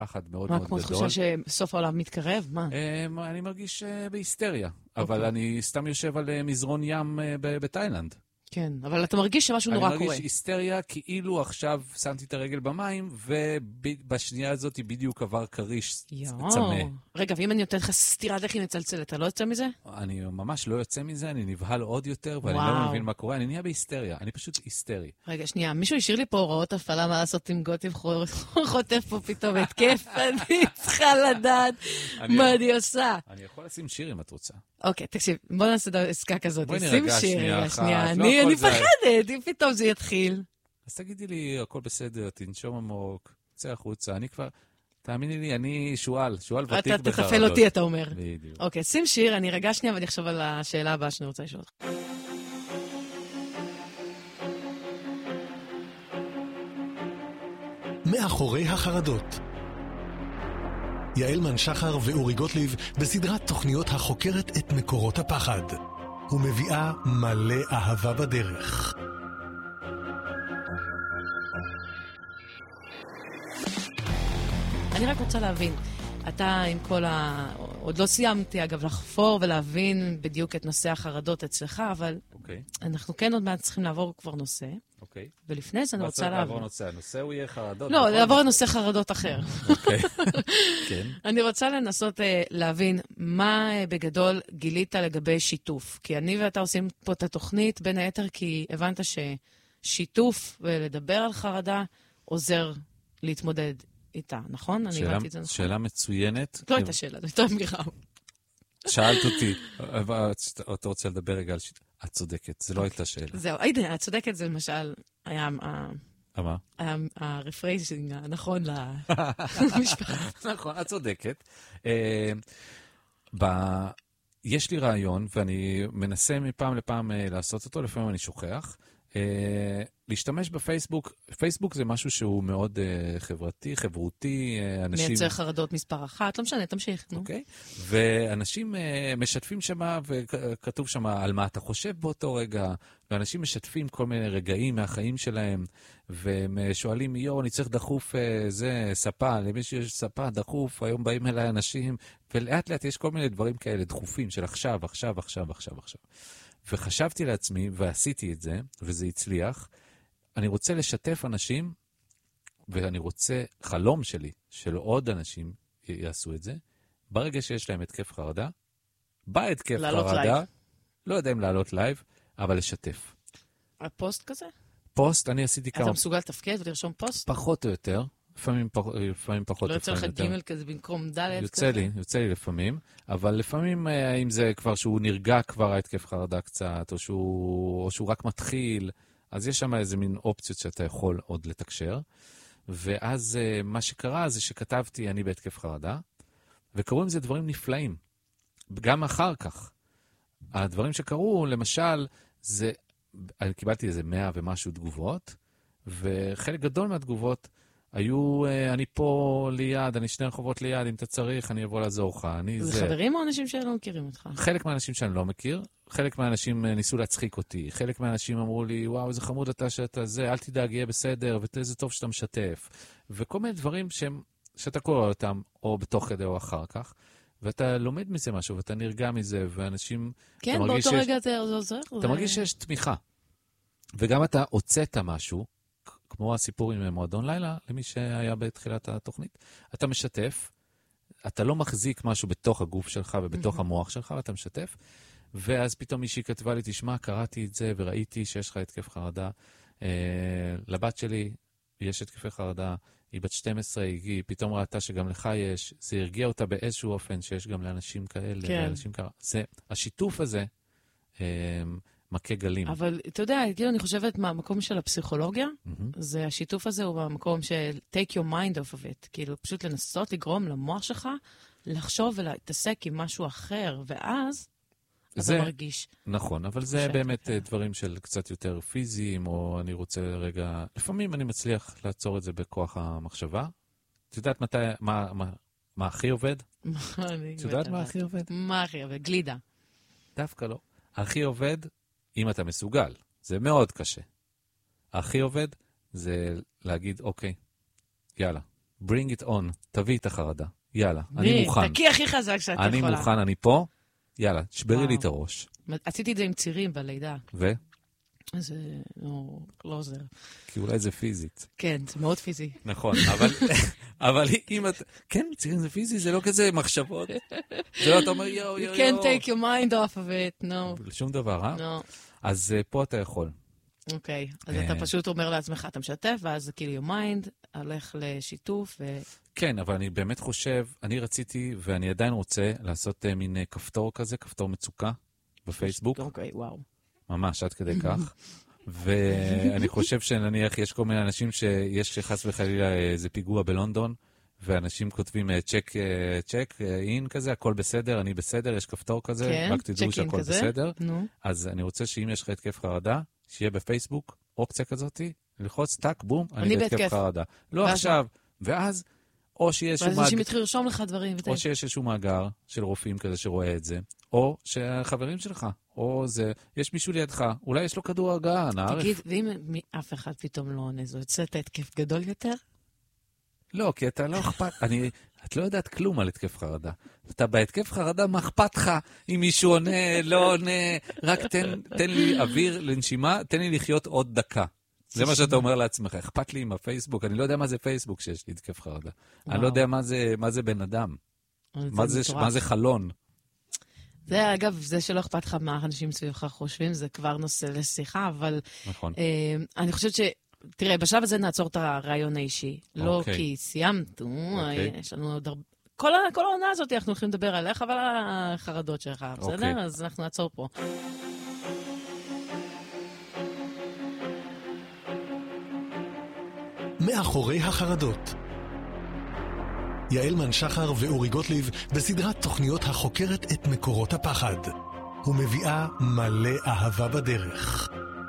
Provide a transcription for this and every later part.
פחד מאוד מה, מאוד כמו גדול. תחושה שסוף העולם מתקרב? מה? אני מרגיש בהיסטריה, אבל אני סתם יושב על מזרון ים בתאילנד. כן, אבל אתה מרגיש שמשהו נורא קורה. אני מרגיש היסטריה כאילו עכשיו שמתי את הרגל במים, ובשנייה הזאת בדיוק עבר קריש צמא. רגע, ואם אני נותנת לך סתירת איך היא מצלצלת, אתה לא יוצא מזה? אני ממש לא יוצא מזה, אני נבהל עוד יותר, ואני לא מבין מה קורה, אני נהיה בהיסטריה, אני פשוט היסטרי. רגע, שנייה, מישהו השאיר לי פה הוראות הפעלה מה לעשות עם גוטליב חוטף פה פתאום התקף, אני צריכה לדעת מה אני עושה. אני יכול לשים שיר אם את רוצה. אוקיי, תקשיב, בוא נעשה עסקה כזאת. בואי נרגע שנייה. אני מפחדת, אם פתאום זה יתחיל. אז תגידי לי, הכל בסדר, תנשום עמוק, צא החוצה, אני כבר, תאמיני לי, אני שואל ותיק בחרדות. אתה תתפעל אותי, אתה אומר. בדיוק. אוקיי, שים שיר, אני רגע שנייה ואני אחשוב על השאלה הבאה שאני רוצה לשאול אותך. מאחורי החרדות. יעל שחר ואורי גוטליב בסדרת תוכניות החוקרת את מקורות הפחד ומביאה מלא אהבה בדרך. אני רק רוצה להבין, אתה עם כל עוד לא סיימתי אגב לחפור ולהבין בדיוק את נושא החרדות אצלך, אבל אנחנו כן עוד מעט צריכים לעבור כבר נושא. אוקיי. ולפני זה אני רוצה לעבור נושא. הנושא הוא יהיה חרדות. לא, לעבור לנושא חרדות אחר. אוקיי. כן. אני רוצה לנסות להבין מה בגדול גילית לגבי שיתוף. כי אני ואתה עושים פה את התוכנית, בין היתר כי הבנת ששיתוף ולדבר על חרדה עוזר להתמודד איתה, נכון? אני הבנתי את זה נכון. שאלה מצוינת. לא הייתה שאלה, זו הייתה אמירה. שאלת אותי, אתה רוצה לדבר רגע על שיתוף. את צודקת, זה לא הייתה שאלה. זהו, הנה, את צודקת, זה למשל היה מה? הרפרייזינג הנכון למשפט. נכון, את צודקת. יש לי רעיון, ואני מנסה מפעם לפעם לעשות אותו, לפעמים אני שוכח. להשתמש בפייסבוק. פייסבוק זה משהו שהוא מאוד חברתי, חברותי. מייצר חרדות מספר אחת, לא משנה, תמשיך. אוקיי. ואנשים משתפים שמה, וכתוב שמה על מה אתה חושב באותו רגע, ואנשים משתפים כל מיני רגעים מהחיים שלהם, והם שואלים, אני צריך דחוף ספה, למי שיש ספה דחוף, היום באים אליי אנשים, ולאט לאט יש כל מיני דברים כאלה דחופים של עכשיו. וחשבתי לעצמי, ועשיתי את זה, וזה הצליח, אני רוצה לשתף אנשים, ואני רוצה, חלום שלי, של עוד אנשים יעשו את זה, ברגע שיש להם התקף חרדה, בהתקף חרדה, לא יודע אם לעלות לייב, אבל לשתף. הפוסט כזה? פוסט, אני עשיתי כמה... אתה מסוגל לתפקד ולרשום פוסט? פחות או יותר. לפעמים פחות. לא יוצא לך ג' כזה במקום ד' יוצא לי לפעמים, אבל לפעמים אם זה כבר שהוא נרגע כבר ההתקף חרדה קצת, או שהוא רק מתחיל, אז יש שם איזה מין אופציות שאתה יכול עוד לתקשר. ואז מה שקרה זה שכתבתי אני בהתקף חרדה, וקראו עם זה דברים נפלאים. גם אחר כך. הדברים שקראו, למשל, קיבלתי איזה 100 ומשהו תגובות, וחלק גדול מהתגובות היו, אני פה ליד, אני 2 רחובות ליד, אם אתה צריך, אני אבוא לעזור לך. זה חברים או אנשים שלא מכירים אותך? חלק מהאנשים שאני לא מכיר, חלק מהאנשים ניסו להצחיק אותי, חלק מהאנשים אמרו לי, וואו, איזה חמוד אתה שאתה זה, אל תדאג, יהיה בסדר, ואיזה טוב שאתה משתף. וכל מיני דברים שאתה קורא אותם, או בתוך כדי או אחר כך, ואתה לומד מזה משהו, ואתה נרגע מזה, ואנשים... כן, באותו רגע זה עוזר. אתה מרגיש שיש תמיכה. וגם אתה הוצאת משהו, כמו הסיפור עם מועדון לילה, למי שהיה בתחילת התוכנית, אתה משתף, אתה לא מחזיק משהו בתוך הגוף שלך ובתוך המוח שלך, ואתה משתף, ואז פתאום מישהי כתבה לי, תשמע, קראתי את זה וראיתי שיש לך התקף חרדה. לבת שלי יש התקפי חרדה, היא בת 12, היא פתאום ראתה שגם לך יש, זה הרגיע אותה באיזשהו אופן שיש גם לאנשים כאלה, לאנשים כאלה. השיתוף הזה מכה גלים. אבל אתה יודע, כאילו אני חושבת מהמקום של הפסיכולוגיה, זה השיתוף הזה הוא במקום של take your mind off of it, כאילו פשוט לנסות לגרום למוח שלך, לחשוב ולהתעסק עם משהו אחר, ואז אתה מרגיש. נכון, אבל זה באמת דברים של קצת יותר פיזיים, או אני רוצה רגע, לפעמים אני מצליח לעצור את זה בכוח המחשבה. את יודעת מתי, מה הכי עובד? את יודעת מה הכי עובד? מה הכי עובד? גלידה. דווקא לא. הכי עובד, אם אתה מסוגל. זה מאוד קשה. הכי עובד זה להגיד, אוקיי, יאללה, bring it on, תביא את החרדה. יאללה, אני מוכן. תקי הכי חזק שאת יכולה. אני מוכן, אני פה. יאללה, תשברי לי את הראש. עשיתי את זה עם צירים בלידה. ו? זה לא עוזר. כי אולי זה פיזית. כן, זה מאוד פיזי. נכון, אבל אם את... כן, צירים זה פיזי, זה לא כזה מחשבות. זה לא, אתה אומר, יו. You can't take your mind off of it, no. שום דבר, אה? No. אז פה אתה יכול. אוקיי, אז אתה פשוט אומר לעצמך, אתה משתף, ואז כאילו your mind הולך לשיתוף ו... כן, אבל אני באמת חושב, אני רציתי, ואני עדיין רוצה, לעשות מין כפתור כזה, כפתור מצוקה, בפייסבוק. אוקיי, וואו. ממש, עד כדי כך. ואני חושב שנניח, יש כל מיני אנשים שיש חס וחלילה איזה פיגוע בלונדון, ואנשים כותבים צ'ק, אין כזה, הכל בסדר, אני בסדר, יש כפתור כזה, כן, רק תדעו שהכל בסדר. נו. אז אני רוצה שאם יש לך התקף חרדה, שיהיה בפייסבוק, אופציה כזאת, ללחוץ, טק, בום, אני בהתקף חרדה. לא עכשיו, ואז, או שיש ואז אנשים יתחילו לרשום לך דברים. או שיש איזשהו מאגר של רופאים כזה שרואה את זה, או שהחברים שלך, או זה, יש מישהו לידך, אולי יש לו כדור הרגעה, נערף. תגיד, ואם אף אחד פתאום לא עונה, זה יוצא את ההתקף גדול יותר? לא, כי אתה לא אכפת, את לא יודעת כלום על התקף חרדה. אתה בהתקף חרדה, מה אכפת לך אם מישהו עונה, לא עונה, רק תן לי אוויר לנשימה, תן לי לחיות עוד דקה. זה מה שאתה אומר לעצמך, אכפת לי עם הפייסבוק, אני לא יודע מה זה פייסבוק שיש לי התקף חרדה. אני לא יודע מה זה בן אדם. מה זה חלון. זה, אגב, זה שלא אכפת לך מה אנשים סביבך חושבים, זה כבר נושא לשיחה, אבל נכון. אני חושבת תראה, בשלב הזה נעצור את הרעיון האישי. לא כי סיימת, יש לנו עוד הרבה... כל העונה הזאת אנחנו הולכים לדבר עליך, אבל על החרדות שלך, בסדר? אז אנחנו נעצור פה. מאחורי החרדות. יעלמן שחר ואורי גוטליב בסדרת תוכניות החוקרת את מקורות הפחד, ומביאה מלא אהבה בדרך.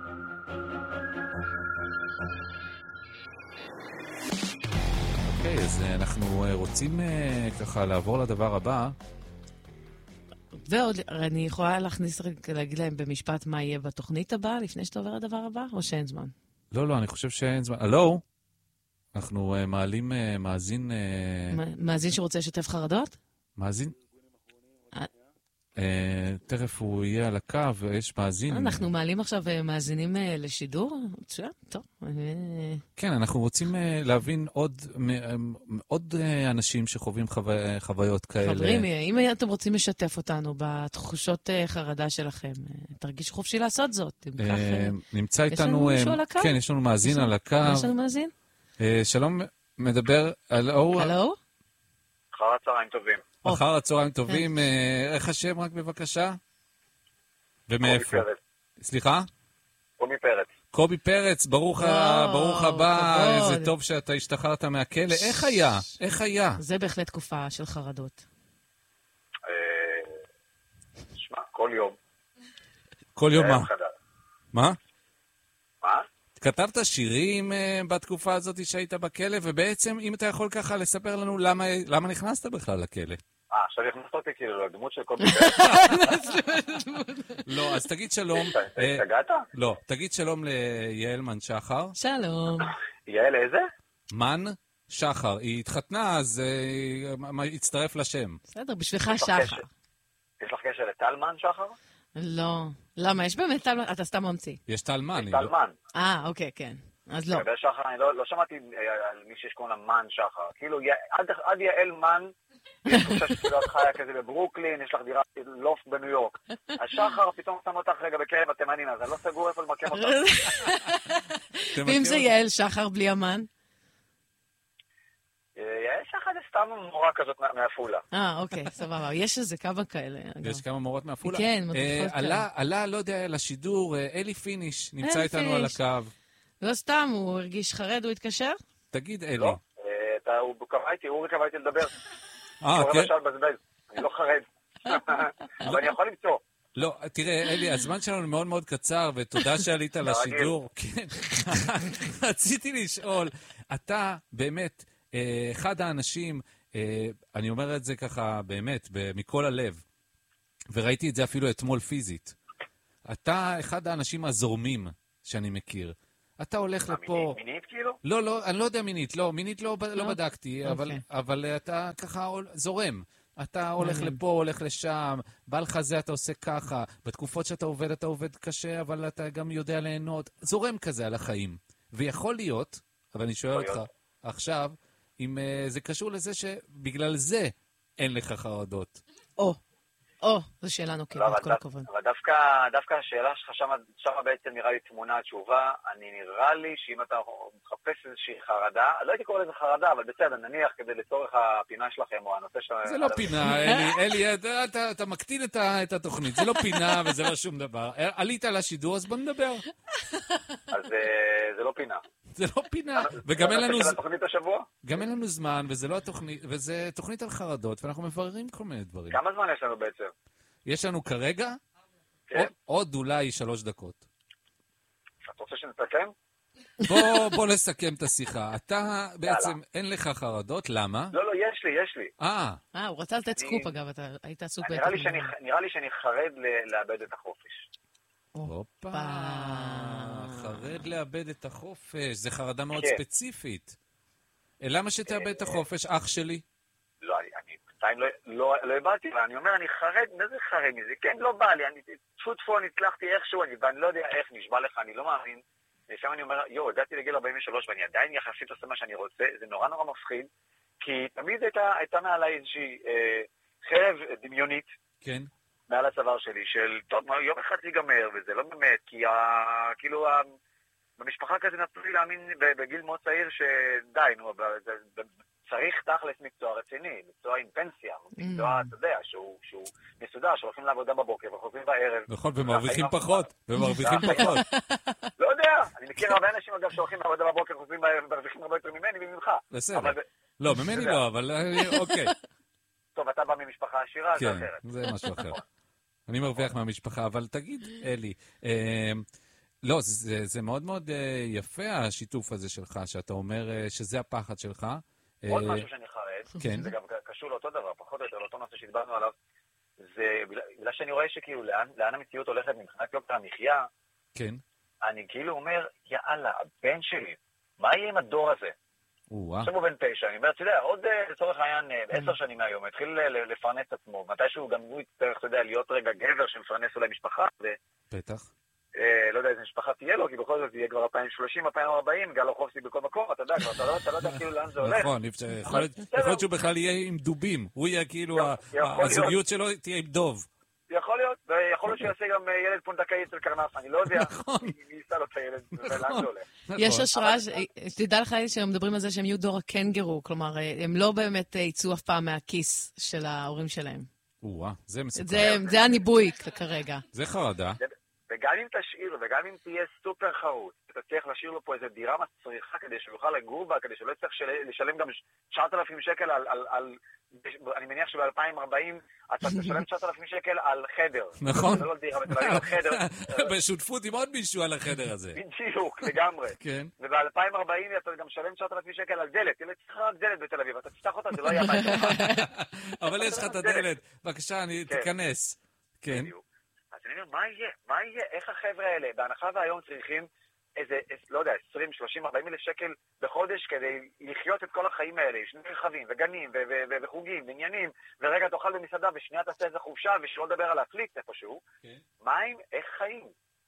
אוקיי, אז אנחנו רוצים ככה לעבור לדבר הבא. ועוד, אני יכולה להגיד להם במשפט מה יהיה בתוכנית הבאה, לפני שאתה עובר לדבר הבא, או שאין זמן? לא, אני חושב שאין זמן. הלו? אנחנו מעלים מאזין... מאזין שרוצה לשתף חרדות? מאזין? תכף הוא יהיה על הקו, ויש מאזין. אנחנו מעלים עכשיו מאזינים לשידור? טוב. כן, אנחנו רוצים להבין עוד אנשים שחווים חוויות כאלה. חברים, אם אתם רוצים לשתף אותנו בתחושות חרדה שלכם, תרגיש חופשי לעשות זאת. נמצא איתנו... יש לנו מישהו על הקו? כן, יש לנו מאזין על הקו. יש לנו מאזין? שלום, מדבר... הלו? אחר הצהריים טובים. אחר הצהריים טובים. איך השם רק בבקשה? ומאיפה? סליחה? קובי פרץ. קובי פרץ, ברוך הבא. איזה טוב שאתה השתחררת מהכלא. איך היה? זה בהחלט תקופה של חרדות. שמע, כל יום. כל יום מה? מה? מה? כתבת שירים בתקופה הזאת שהיית בכלא, ובעצם אם אתה יכול ככה לספר לנו למה נכנסת בכלל לכלא. עכשיו הכנסת אותי כאילו לדמות של קובי פרץ. לא, אז תגיד שלום. הגעת? לא, תגיד שלום ליעלמן שחר. שלום. יעל איזה? מן שחר. היא התחתנה, אז הצטרף לשם. בסדר, בשבילך שחר. יש לך קשר לטלמן שחר? לא. למה? יש באמת טלמן? אתה סתם ממציא. יש טלמן. יש טלמן. אוקיי, כן. אז לא. שחר, אני לא שמעתי על מי שיש קוראים לה מן שחר. כאילו, עד יעל מן, יש תחושה שכאילו את חיה כזה בברוקלין, יש לך דירה לופט בניו יורק. השחר פתאום שם אותך רגע בקרב התימנים, אז אני לא סגור איפה למקם אותך. ואם זה יעל שחר בלי המן? יעל שחר זה סתם מורה כזאת מעפולה. אוקיי, סבבה. יש איזה כמה כאלה. יש כמה מורות מעפולה? כן, מדריכות כאלה. עלה, לא יודע, לשידור, אלי פיניש, נמצא איתנו על הקו. לא סתם, הוא הרגיש חרד, הוא התקשר? תגיד, אלי. לא, הוא קבע איתי, אורי קבע איתי לדבר. כן? אני לא חרד. אבל אני יכול למצוא. לא, תראה, אלי, הזמן שלנו מאוד מאוד קצר, ותודה שעלית לשידור. כן. רציתי לשאול, אתה באמת אחד האנשים, אני אומר את זה ככה באמת, מכל הלב, וראיתי את זה אפילו אתמול פיזית. אתה אחד האנשים הזורמים שאני מכיר. אתה הולך לפה... מינית כאילו? לא, אני לא יודע מינית, לא בדקתי, אבל אתה ככה זורם. אתה הולך לפה, הולך לשם, בא לך זה, אתה עושה ככה. בתקופות שאתה עובד קשה, אבל אתה גם יודע ליהנות. זורם כזה על החיים. ויכול להיות, אבל אני שואל אותך עכשיו, אם זה קשור לזה שבגלל זה אין לך חרדות. זו שאלה נוקבת, כל הכבוד. אבל דווקא השאלה שלך שם בעצם נראה לי תמונה התשובה. נראה לי שאם אתה מחפש איזושהי חרדה, לא הייתי קורא לזה חרדה, אבל בסדר, נניח כדי לצורך הפינה שלכם או הנושא של... זה לא פינה, אלי, אתה מקטין את התוכנית. זה לא פינה וזה לא שום דבר. עלית על השידור, אז בוא נדבר. אז זה לא פינה. זה לא פינה, וגם אין לנו... התוכנית השבוע? גם אין לנו זמן, וזה לא התוכנית, וזה תוכנית על חרדות, ואנחנו מבררים כל מיני דברים. כמה זמן יש לנו בעצם? יש לנו כרגע עוד אולי 3 דקות. אתה רוצה שנסכם? בוא נסכם את השיחה. אתה בעצם אין לך חרדות, למה? לא, יש לי. הוא רצה לתת סקופ אגב, אתה היית עסוק בטח. נראה לי שאני חרד לאבד את החופש. הופה, חרד לאבד את החופש. זה חרדה מאוד ספציפית. למה שתאבד את החופש, אח שלי? לא, אני בינתיים לא הבאתי, אבל אני אומר, אני חרד, מה זה חרד מזה? כן, לא בא לי, אני הצלחתי איכשהו, ואני לא יודע איך, נשבע לך, אני לא מאמין. לפעמים אני אומר, הגעתי לגיל 43 ואני עדיין יחסית עושה מה שאני רוצה, זה נורא מפחיד, כי תמיד הייתה מעלי איזושהי חרב דמיונית, כן. מעל הצוואר שלי, של טוב, יום אחד זה ייגמר, וזה לא באמת, כי כאילו במשפחה כזה נתנו לי להאמין בגיל מאוד צעיר שדי, צריך תכלס מקצוע רציני, מקצוע עם פנסיה, מקצוע, אתה יודע, שהוא מסודר, שהולכים לעבודה בבוקר וחוזרים בערב. נכון, ומרוויחים פחות. לא יודע, אני מכיר הרבה אנשים אגב שהולכים לעבודה בבוקר, חוזרים בערב, ומרוויחים הרבה יותר ממני וממך. בסדר. לא, ממני לא, אבל אוקיי. טוב, אתה בא ממשפחה עשירה, זה אחרת. כן, זה משהו אחר. אני מרוויח מהמשפחה, אבל תגיד, אלי, לא, זה מאוד מאוד יפה השיתוף הזה שלך, שאתה אומר שזה הפחד שלך. עוד משהו שאני חרד, זה גם קשור לאותו דבר, פחות או יותר, לאותו נושא שהתבדנו עליו, זה בגלל שאני רואה שכאילו לאן המציאות הולכת מבחינת יוקר המחיה, כן. אני כאילו אומר, יאללה, הבן שלי, מה יהיה עם הדור הזה? עכשיו הוא בן 9, אני אומר, אתה יודע, עוד לצורך העניין 10 שנים מהיום, התחיל לפרנס את עצמו, מתישהו גם הוא יצטרך, אתה יודע, להיות רגע גבר שמפרנס אולי משפחה, בטח. לא יודע איזה משפחה תהיה לו, כי בכל זאת יהיה כבר 2030, 2040, גל אוחובסי בכל מקום, אתה יודע, אתה לא יודע כאילו לאן זה הולך. נכון, יכול להיות שהוא בכלל יהיה עם דובים, הוא יהיה כאילו, הזוגיות שלו תהיה עם דוב. יכול להיות, ויכול להיות שיעשה גם ילד פונדקאי אצל קרנף, אני לא יודע מי יישא לו את הילד, ולאן זה הולך. יש השראה, תדע לך שהם מדברים על זה שהם יהיו דור הקנגרו, כלומר, הם לא באמת יצאו אף פעם מהכיס של ההורים שלהם. זה מסוכן. זה הניבוי כרגע. זה חרדה. וגם אם תשאיר, וגם אם תהיה סופר חרוץ, אתה צריך להשאיר לו פה איזו דירה מצריכה כדי שהוא יוכל לגור בה, כדי שלא יצטרך לשלם גם 9,000 שקל על אני מניח שב-2040 אתה תשלם 9,000 שקל על חדר. נכון. זה לא דירה, על חדר. בשותפות עם עוד מישהו על החדר הזה. בדיוק, לגמרי. כן. וב-2040 אתה גם שלם 9,000 שקל על דלת. תהיה צריך רק דלת בתל אביב, אתה תפתח אותה, זה לא יהיה בית שלך. אבל יש לך את הדלת. בבקשה, תיכנס. כן. אז אני אומר, מה יהיה? איך החבר'ה האלה, בהנחה והיום צריכים איזה, לא יודע, 20, 30, 40 אלף שקל בחודש כדי לחיות את כל החיים האלה, שני רכבים וגנים וחוגים ועניינים, ורגע תאכל במסעדה ושנייה תעשה איזה חופשה ושלא לדבר על להפליץ איפשהו. מים, איך חיים?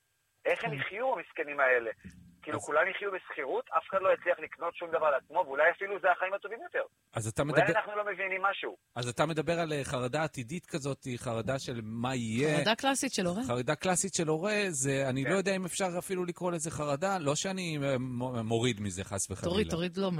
איך הם יחיו המסכנים האלה? כאילו כולם יחיו בסחירות, אף אחד לא יצליח לקנות שום דבר לעצמו, ואולי אפילו זה החיים הטובים יותר. אולי אנחנו לא מבינים משהו. אז אתה מדבר על חרדה עתידית כזאת, חרדה של מה יהיה. חרדה קלאסית של הורה. חרדה קלאסית של הורה, אני לא יודע אם אפשר אפילו לקרוא לזה חרדה, לא שאני מוריד מזה חס וחלילה. תוריד לא.